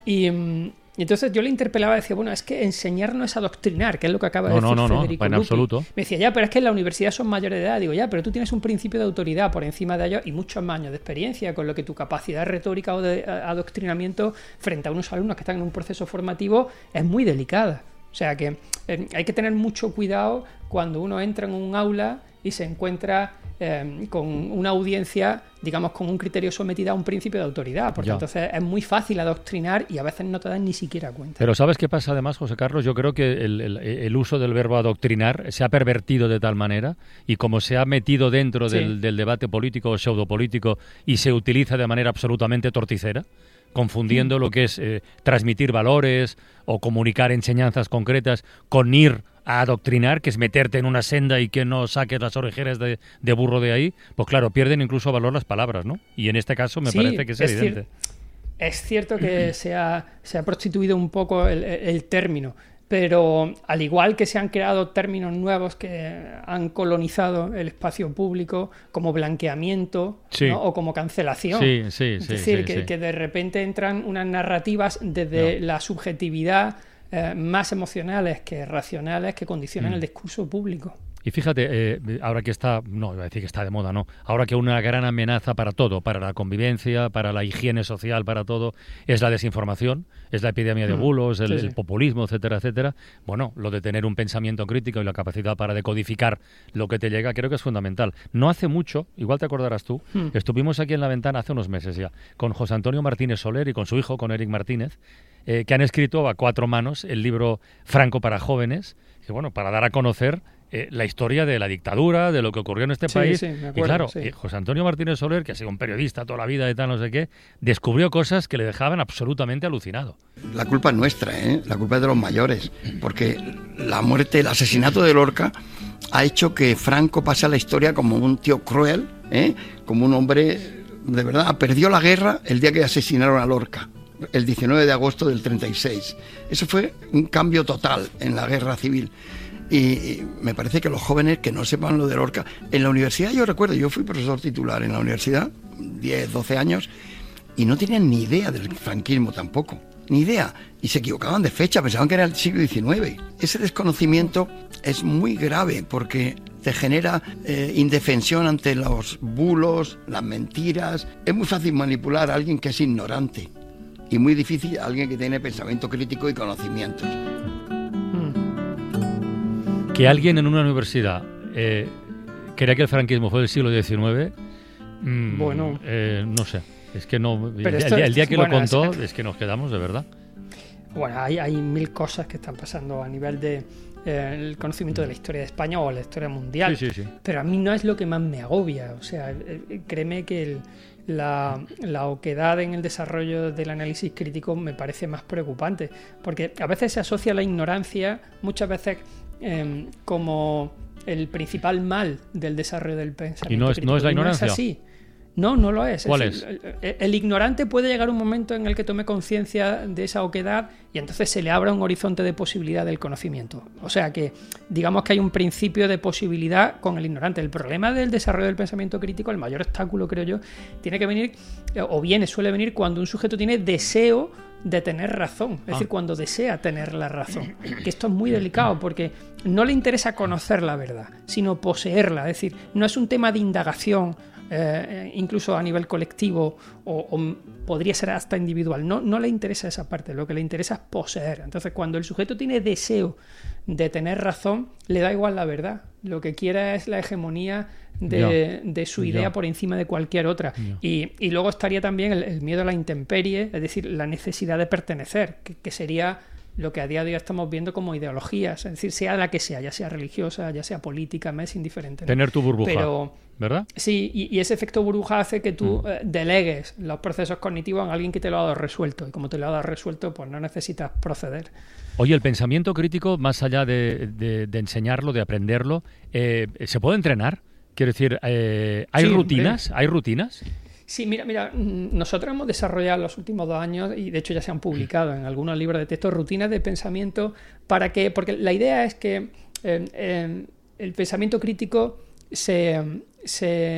Y entonces yo le interpelaba y decía, bueno, es que enseñar no es adoctrinar, que es lo que acaba de decir Federico en Lupi. absoluto. Me decía, ya, pero es que en la universidad son mayores de edad. Digo, ya, pero tú tienes un principio de autoridad por encima de ellos y muchos más años de experiencia, con lo que tu capacidad retórica o de adoctrinamiento frente a unos alumnos que están en un proceso formativo es muy delicada. O sea que hay que tener mucho cuidado cuando uno entra en un aula y se encuentra con una audiencia, digamos, con un criterio sometida a un principio de autoridad, porque entonces es muy fácil adoctrinar y a veces no te das ni siquiera cuenta. Pero ¿sabes qué pasa además, José Carlos? Yo creo que el uso del verbo adoctrinar se ha pervertido de tal manera, y como se ha metido dentro del debate político o pseudopolítico y se utiliza de manera absolutamente torticera, confundiendo lo que es transmitir valores o comunicar enseñanzas concretas con ir a adoctrinar, que es meterte en una senda y que no saques las orejeras de burro de ahí, pues claro, pierden incluso valor las palabras, ¿no? Y en este caso me parece que es evidente. Es cierto que se ha prostituido un poco el término, pero al igual que se han creado términos nuevos que han colonizado el espacio público, como blanqueamiento, ¿no? O como cancelación. Es decir, que de repente entran unas narrativas desde la subjetividad más emocionales que racionales que condicionan el discurso público. Y fíjate, ahora que está, no iba a decir que está de moda, no, ahora que una gran amenaza para todo, para la convivencia, para la higiene social, para todo, es la desinformación, es la epidemia de bulos, el populismo, etcétera, etcétera. Bueno, lo de tener un pensamiento crítico y la capacidad para decodificar lo que te llega, creo que es fundamental. No hace mucho, igual te acordarás tú, estuvimos aquí en La Ventana hace unos meses ya, con José Antonio Martínez Soler y con su hijo, con Eric Martínez, que han escrito a 4 manos el libro Franco para jóvenes, que bueno, para dar a conocer la historia de la dictadura, de lo que ocurrió en este país. Sí, me acuerdo, y claro, José Antonio Martínez Soler, que ha sido un periodista toda la vida y tal, no sé qué, descubrió cosas que le dejaban absolutamente alucinado. La culpa es nuestra, la culpa es de los mayores, porque la muerte, el asesinato de Lorca ha hecho que Franco pase a la historia como un tío cruel, como un hombre, de verdad, perdió la guerra el día que asesinaron a Lorca, el 19 de agosto del 36. Eso fue un cambio total en la guerra civil. Y me parece que los jóvenes que no sepan lo de Lorca... En la universidad, yo recuerdo, yo fui profesor titular en la universidad, 10, 12 años, y no tenían ni idea del franquismo tampoco, ni idea. Y se equivocaban de fecha, pensaban que era el siglo XIX. Ese desconocimiento es muy grave porque te genera indefensión ante los bulos, las mentiras. Es muy fácil manipular a alguien que es ignorante y muy difícil a alguien que tiene pensamiento crítico y conocimientos. Que alguien en una universidad crea que el franquismo fue del siglo XIX, bueno, no sé. Es que no. El día que lo contó, es que nos quedamos de verdad. Bueno, hay 1000 cosas que están pasando a nivel de el conocimiento de la historia de España o la historia mundial. Sí. Pero a mí no es lo que más me agobia. O sea, créeme que la oquedad en el desarrollo del análisis crítico me parece más preocupante. Porque a veces se asocia la ignorancia, muchas veces como el principal mal del desarrollo del pensamiento. ¿Y no es la ignorancia? No es así. No lo es. ¿Cuál es? El ignorante puede llegar a un momento en el que tome conciencia de esa oquedad y entonces se le abra un horizonte de posibilidad del conocimiento. O sea que digamos que hay un principio de posibilidad con el ignorante. El problema del desarrollo del pensamiento crítico, el mayor obstáculo, creo yo, tiene que venir, suele venir cuando un sujeto tiene deseo de tener razón, es decir, cuando desea tener la razón. Que esto es muy delicado porque no le interesa conocer la verdad, sino poseerla. Es decir, no es un tema de indagación, incluso a nivel colectivo o podría ser hasta individual. No le interesa esa parte, lo que le interesa es poseer. Entonces, cuando el sujeto tiene deseo de tener razón, le da igual la verdad. Lo que quiere es la hegemonía de su idea por encima de cualquier otra. Y luego estaría también el miedo a la intemperie, es decir, la necesidad de pertenecer, que sería lo que a día de hoy estamos viendo como ideologías, es decir, sea la que sea, ya sea religiosa, ya sea política, me es indiferente, ¿no? Tener tu burbuja, pero, ¿verdad? Sí, y ese efecto burbuja hace que tú delegues los procesos cognitivos a alguien que te lo ha dado resuelto, y como te lo ha dado resuelto, pues no necesitas proceder. Oye, el pensamiento crítico, más allá de enseñarlo, de aprenderlo, ¿se puede entrenar? Quiero decir, ¿hay rutinas? ¿Hay rutinas? Sí, mira, nosotros hemos desarrollado en los últimos 2 años, y de hecho ya se han publicado en algunos libros de texto, rutinas de pensamiento porque la idea es que el pensamiento crítico se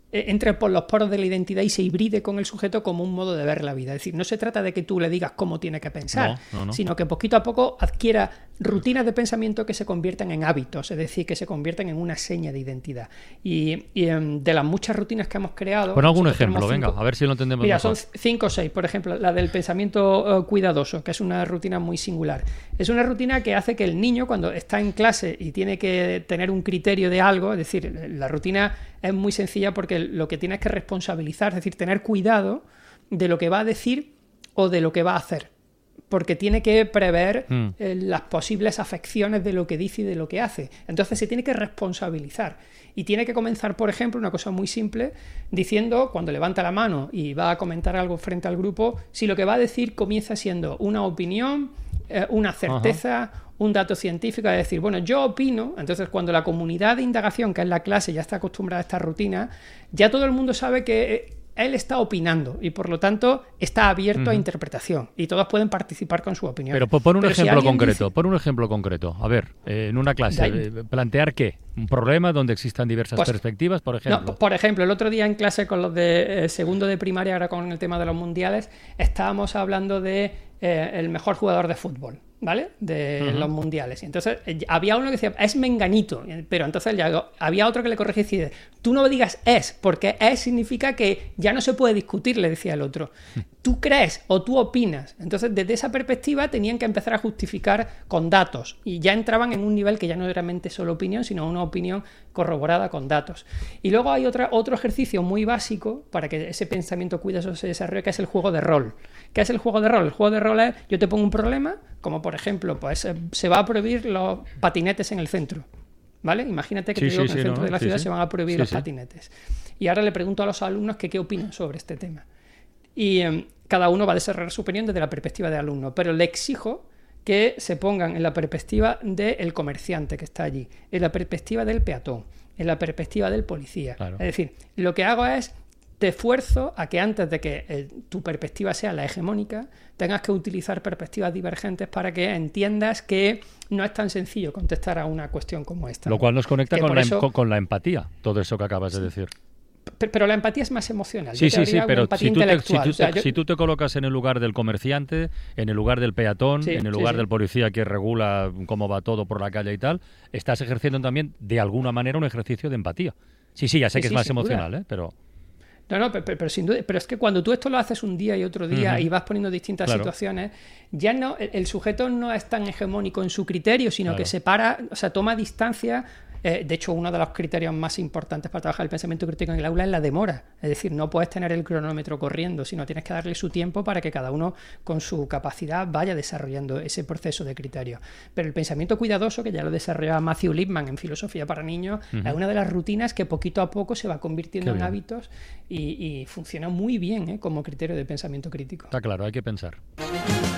entre por los poros de la identidad y se hibride con el sujeto como un modo de ver la vida. Es decir, no se trata de que tú le digas cómo tiene que pensar, sino que poquito a poco adquiera rutinas de pensamiento que se conviertan en hábitos, es decir, que se conviertan en una seña de identidad. Y de las muchas rutinas que hemos creado... Pon algún ejemplo, venga, a ver si lo entendemos mira, mejor. Son 5 o 6, por ejemplo, la del pensamiento cuidadoso, que es una rutina muy singular. Es una rutina que hace que el niño, cuando está en clase y tiene que tener un criterio de algo, es decir, la rutina es muy sencilla porque lo que tiene es que responsabilizar, es decir, tener cuidado de lo que va a decir o de lo que va a hacer, porque tiene que prever las posibles afecciones de lo que dice y de lo que hace. Entonces se tiene que responsabilizar y tiene que comenzar, por ejemplo, una cosa muy simple, diciendo, cuando levanta la mano y va a comentar algo frente al grupo, si lo que va a decir comienza siendo una opinión, una certeza, un dato científico, es decir, bueno, yo opino. Entonces, cuando la comunidad de indagación, que es la clase, ya está acostumbrada a esta rutina, ya todo el mundo sabe que él está opinando y, por lo tanto, está abierto a interpretación y todos pueden participar con su opinión. Pero pon un ejemplo concreto, pon un ejemplo concreto. A ver, en una clase, plantear ¿qué? Un problema donde existan diversas perspectivas, por ejemplo. No, por ejemplo, el otro día en clase con los de segundo de primaria, ahora con el tema de los mundiales, estábamos hablando de el mejor jugador de fútbol, ¿vale? De los mundiales. Y entonces había uno que decía, es Menganito, pero entonces ya había otro que le corregía y decía, tú no digas es, porque es significa que ya no se puede discutir, le decía el otro. Tú crees o tú opinas. Entonces, desde esa perspectiva tenían que empezar a justificar con datos y ya entraban en un nivel que ya no era realmente solo opinión, sino una opinión corroborada con datos. Y luego hay otro ejercicio muy básico para que ese pensamiento cuidadoso se desarrolle, que es el juego de rol. ¿Qué es el juego de rol? El juego de rol es, yo te pongo un problema, como por ejemplo, pues se va a prohibir los patinetes en el centro, ¿vale? Imagínate que te digo que en el centro de la ciudad se van a prohibir los patinetes. Y ahora le pregunto a los alumnos que qué opinan sobre este tema. Y cada uno va a desarrollar su opinión desde la perspectiva del alumno, pero le exijo que se pongan en la perspectiva del comerciante que está allí, en la perspectiva del peatón, en la perspectiva del policía. Claro. Es decir, lo que hago es, te esfuerzo a que antes de que tu perspectiva sea la hegemónica, tengas que utilizar perspectivas divergentes para que entiendas que no es tan sencillo contestar a una cuestión como esta. Lo cual nos conecta con la empatía, todo eso que acabas de decir. Pero la empatía es más emocional. Sí, pero si tú te colocas en el lugar del comerciante, en el lugar del peatón, en el lugar del policía que regula cómo va todo por la calle y tal, estás ejerciendo también, de alguna manera, un ejercicio de empatía. Sí, ya sé que es más emocional, pero... No, pero sin duda. Pero es que cuando tú esto lo haces un día y otro día y vas poniendo distintas situaciones, ya no, el sujeto no es tan hegemónico en su criterio, sino que separa, o sea, toma distancia. De hecho, uno de los criterios más importantes para trabajar el pensamiento crítico en el aula es la demora. Es decir, no puedes tener el cronómetro corriendo, sino tienes que darle su tiempo para que cada uno con su capacidad vaya desarrollando ese proceso de criterio. Pero el pensamiento cuidadoso, que ya lo desarrollaba Matthew Lipman en Filosofía para Niños, es una de las rutinas que poquito a poco se va convirtiendo en hábitos y funciona muy bien como criterio de pensamiento crítico. Está claro, hay que pensar.